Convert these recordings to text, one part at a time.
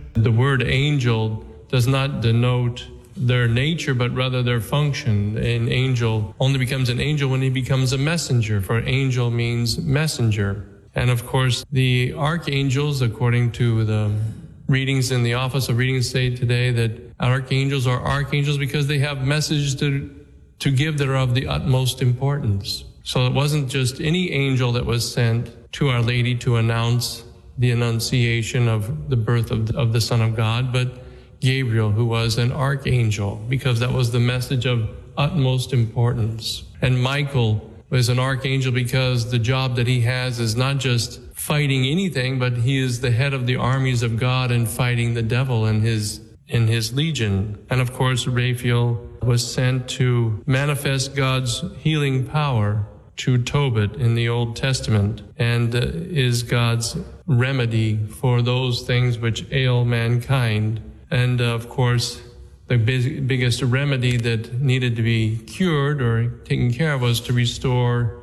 The word angel does not denote their nature, but rather their function. An angel only becomes an angel when he becomes a messenger, for angel means messenger. And of course, the archangels, according to the readings in the Office of Readings say today, that archangels are archangels because they have messages to give that are of the utmost importance. So it wasn't just any angel that was sent to Our Lady to announce the Annunciation of the birth of the Son of God, but Gabriel, who was an archangel, because that was the message of utmost importance. And Michael was an archangel because the job that he has is not just fighting anything, but he is the head of the armies of God and fighting the devil in his legion. And of course, Raphael was sent to manifest God's healing power to Tobit in the Old Testament, and is God's remedy for those things which ail mankind. And of course, the biggest remedy that needed to be cured or taken care of was to restore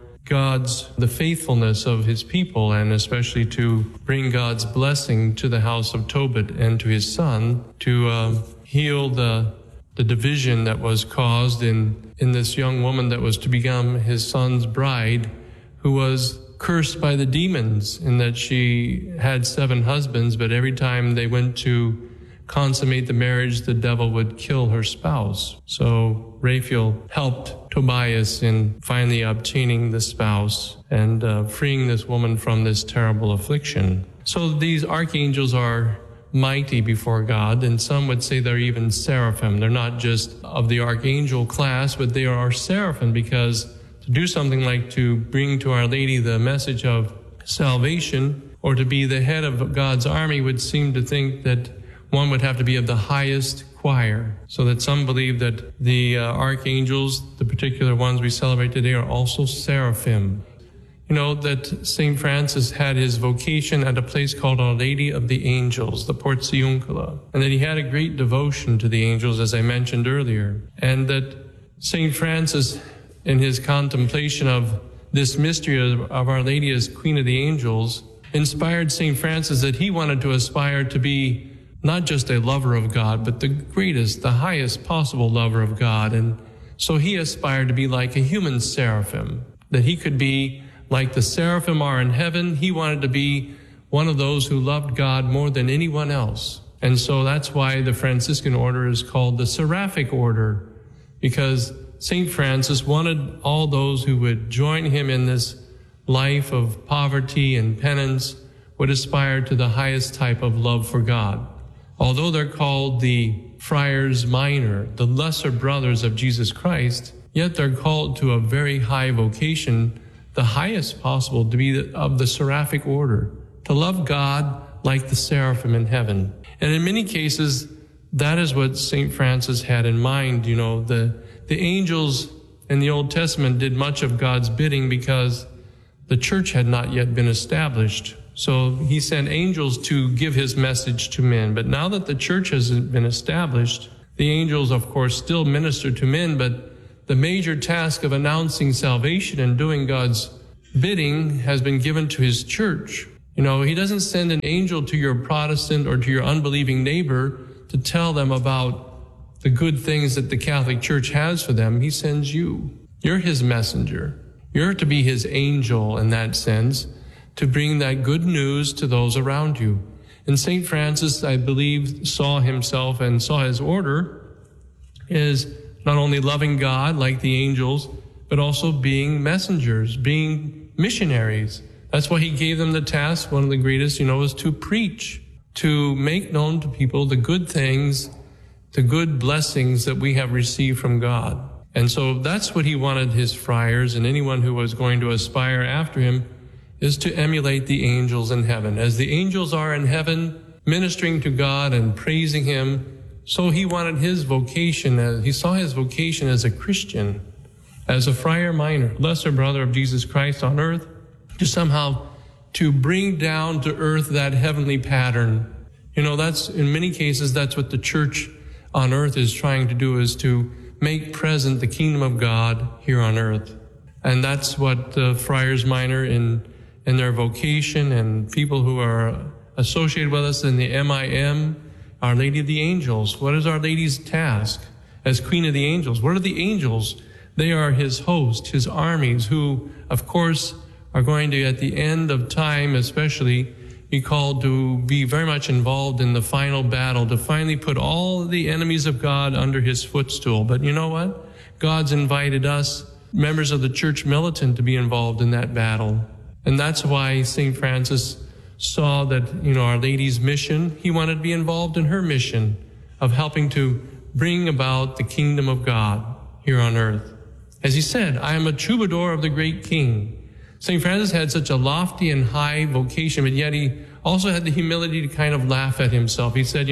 the faithfulness of his people, and especially to bring God's blessing to the house of Tobit and to his son, to heal the division that was caused in this young woman that was to become his son's bride, who was cursed by the demons in that she had 7 husbands, but every time they went to consummate the marriage, the devil would kill her spouse. So Raphael helped Tobias in finally obtaining the spouse and freeing this woman from this terrible affliction. So these archangels are mighty before God, and some would say they're even seraphim. They're not just of the archangel class, but they are seraphim, because to do something like to bring to Our Lady the message of salvation, or to be the head of God's army, would seem to think that one would have to be of the highest choir, so that some believe that the archangels, the particular ones we celebrate today, are also seraphim. You know that St. Francis had his vocation at a place called Our Lady of the Angels, the Portiuncula, and that he had a great devotion to the angels, as I mentioned earlier, and that St. Francis, in his contemplation of this mystery of Our Lady as Queen of the Angels, inspired St. Francis that he wanted to aspire to be not just a lover of God, but the greatest, the highest possible lover of God. And so he aspired to be like a human seraphim, that he could be like the seraphim are in heaven. He wanted to be one of those who loved God more than anyone else. And so that's why the Franciscan order is called the Seraphic Order, because St. Francis wanted all those who would join him in this life of poverty and penance would aspire to the highest type of love for God. Although they're called the friars minor, the lesser brothers of Jesus Christ, yet they're called to a very high vocation, the highest possible, to be of the seraphic order, to love God like the seraphim in heaven. And in many cases, that is what St. Francis had in mind. You know, the angels in the Old Testament did much of God's bidding because the church had not yet been established. So he sent angels to give his message to men. But now that the church has been established, the angels, of course, still minister to men, but the major task of announcing salvation and doing God's bidding has been given to his church. You know, he doesn't send an angel to your Protestant or to your unbelieving neighbor to tell them about the good things that the Catholic Church has for them. He sends you. You're his messenger. You're to be his angel in that sense, to bring that good news to those around you. And St. Francis, I believe, saw himself and saw his order as not only loving God like the angels, but also being messengers, being missionaries. That's why he gave them the task, one of the greatest, is to preach, to make known to people the good things, the good blessings that we have received from God. And so that's what he wanted his friars and anyone who was going to aspire after him, is to emulate the angels in heaven. As the angels are in heaven ministering to God and praising him, so he wanted his vocation, he saw his vocation as a Christian, as a friar minor, lesser brother of Jesus Christ on earth, to bring down to earth that heavenly pattern. That's, in many cases, that's what the church on earth is trying to do, is to make present the kingdom of God here on earth. And that's what the friars minor in their vocation, and people who are associated with us in the MIM, Our Lady of the Angels. What is Our Lady's task as Queen of the Angels? What are the angels? They are his host, his armies, who, of course, are going to, at the end of time especially, be called to be very much involved in the final battle, to finally put all the enemies of God under his footstool. But you know what? God's invited us, members of the church militant, to be involved in that battle. And that's why St. Francis saw that, Our Lady's mission, he wanted to be involved in her mission of helping to bring about the kingdom of God here on earth. As he said, I am a troubadour of the great king. St. Francis had such a lofty and high vocation, but yet he also had the humility to kind of laugh at himself. He said,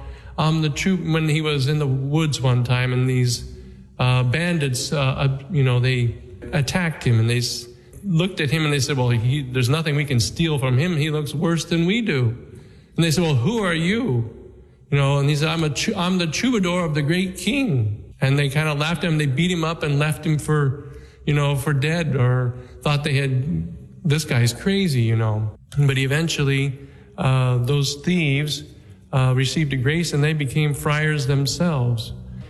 when he was in the woods one time and these bandits, they attacked him and they looked at him and they said, well, there's nothing we can steal from him. He looks worse than we do. And they said, well, who are you? And he said, I'm the troubadour of the great king. And they kind of laughed at him. They beat him up and left him for dead, or thought this guy's crazy, But eventually, those thieves received a grace and they became friars themselves.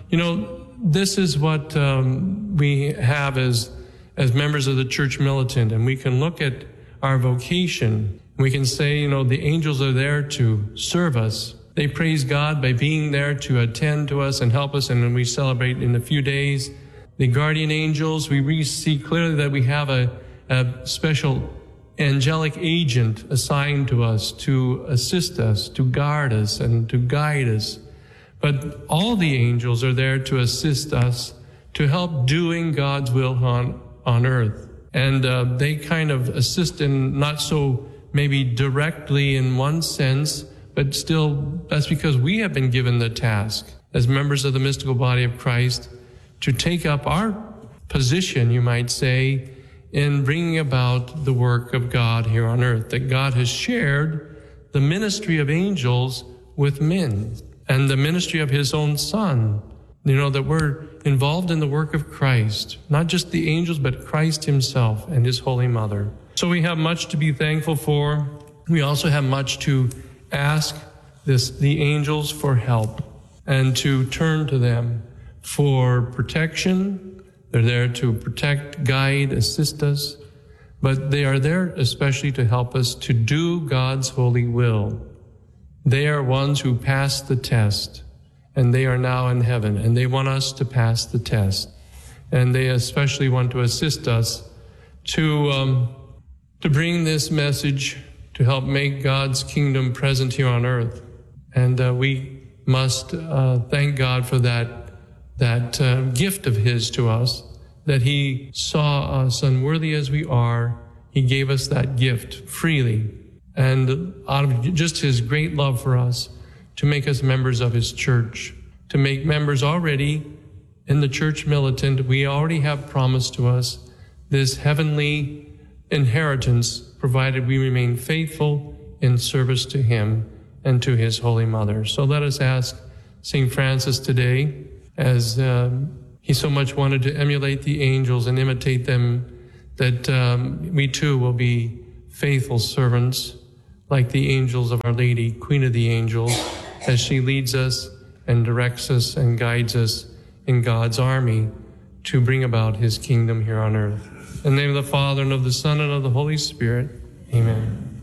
This is what we have as members of the church militant, and we can look at our vocation. We can say, the angels are there to serve us. They praise God by being there to attend to us and help us, and when we celebrate in a few days the guardian angels, we see clearly that we have a special angelic agent assigned to us to assist us, to guard us, and to guide us. But all the angels are there to assist us, to help doing God's will on earth. And they kind of assist in not so maybe directly in one sense, but still that's because we have been given the task as members of the mystical body of Christ to take up our position, you might say, in bringing about the work of God here on earth, that God has shared the ministry of angels with men and the ministry of his own Son, that we're involved in the work of Christ, not just the angels, but Christ himself and his Holy Mother. So we have much to be thankful for. We also have much to ask the angels for help and to turn to them for protection. They're there to protect, guide, assist us, but they are there especially to help us to do God's holy will. They are ones who passed the test, and they are now in heaven, and they want us to pass the test. And they especially want to assist us to bring this message to help make God's kingdom present here on earth. And we must thank God for that gift of his to us, that he saw us unworthy as we are. He gave us that gift freely, and out of just his great love for us, to make us members of his church, to make members already in the church militant. We already have promised to us this heavenly inheritance, provided we remain faithful in service to him and to his Holy Mother. So let us ask St. Francis today, as he so much wanted to emulate the angels and imitate them, that we too will be faithful servants like the angels of Our Lady, Queen of the Angels, as she leads us and directs us and guides us in God's army to bring about his kingdom here on earth. In the name of the Father, and of the Son, and of the Holy Spirit, amen.